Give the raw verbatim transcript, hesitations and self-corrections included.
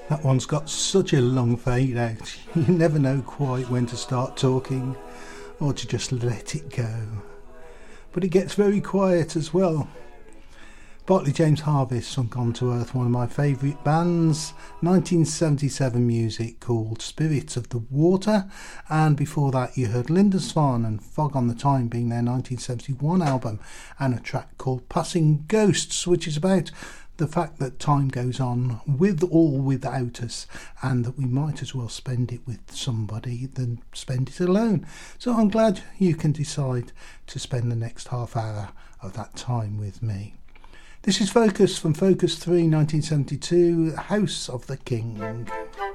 That one's got such a long fade out. You never know quite when to start talking or to just let it go. But it gets very quiet as well. Bartley James Harvest from Gone to Earth, one of my favourite bands, nineteen seventy-seven music called Spirits of the Water, and before that you heard Lindisfarne and Fog on the Time being their nineteen seventy-one album, and a track called Passing Ghosts, which is about the fact that time goes on with or without us, and that we might as well spend it with somebody than spend it alone. So I'm glad you can decide to spend the next half hour of that time with me. This is Focus from Focus three, nineteen seventy-two, House of the King.